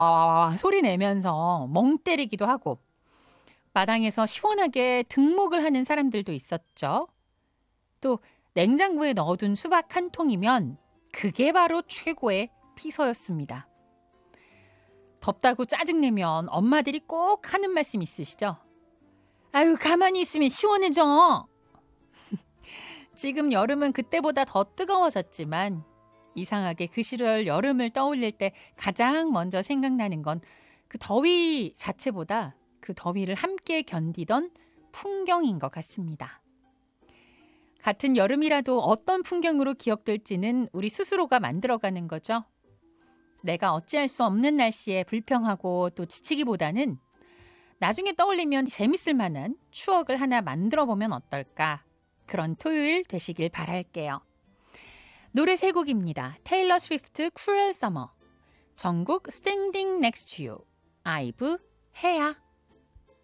소리 내면서 멍 때리기도 하고 마당에서 시원하게 등목을 하는 사람들도 있었죠. 또 냉장고에 넣어둔 수박 한 통이면 그게 바로 최고의 피서였습니다. 덥다고 짜증내면 엄마들이 꼭 하는 말씀 있으시죠? 아유, 가만히 있으면 시원해져. 지금 여름은 그때보다 더 뜨거워졌지만 이상하게 그 시절 여름을 떠올릴 때 가장 먼저 생각나는 건 그 더위 자체보다 그 더위를 함께 견디던 풍경인 것 같습니다. 같은 여름이라도 어떤 풍경으로 기억될지는 우리 스스로가 만들어가는 거죠. 내가 어찌할 수 없는 날씨에 불평하고 또 지치기보다는 나중에 떠올리면 재밌을 만한 추억을 하나 만들어 보면 어떨까? 그런 토요일 되시길 바랄게요. 노래 세 곡입니다. 테일러 스위프트 Cruel Summer, 정국 Standing Next to You, 아이브 해야.